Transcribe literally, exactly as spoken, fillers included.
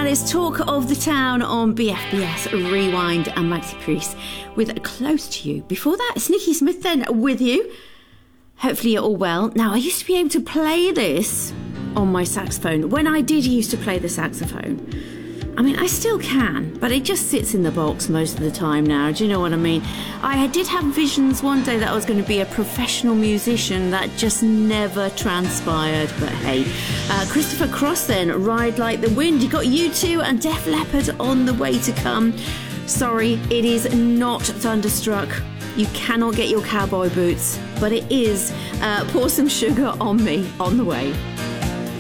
that is Talk of the Town on B F B S Rewind and Maxi Priest with Close to You. Before that, it's Nikki Smith then with you. Hopefully you're all well. Now, I used to be able to play this on my saxophone when I did used to play the saxophone. I mean, I still can, but it just sits in the box most of the time now. Do you know what I mean? I did have visions one day that I was going to be a professional musician. That just never transpired. But hey, uh, Christopher Cross then, Ride Like the Wind. You got U two and Def Leppard on the way to come. Sorry, it is not Thunderstruck. You cannot get your cowboy boots, but it is uh, Pour Some Sugar on Me on the way.